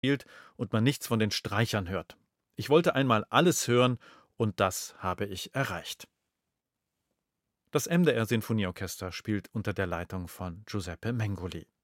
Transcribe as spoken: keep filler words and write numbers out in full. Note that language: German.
spielt und man nichts von den Streichern hört. Ich wollte einmal alles hören und das habe ich erreicht. Das M D R Sinfonieorchester spielt unter der Leitung von Giuseppe Mengoli.